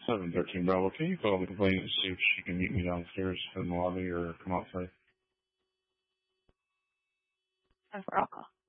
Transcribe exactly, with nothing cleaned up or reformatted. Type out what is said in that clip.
seven thirteen Bravo. Can you call the complaint and see if she can meet me downstairs in the lobby or come outside? ten four, I'll call.